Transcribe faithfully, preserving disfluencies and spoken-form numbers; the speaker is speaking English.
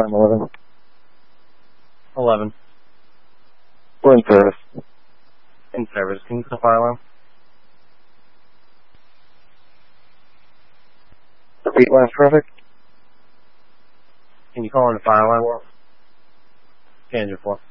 time, eleven. eleven. We're in service. In service. Can you call fire alarm? Repeat last traffic. Can you call in the fire alarm? Kansas four.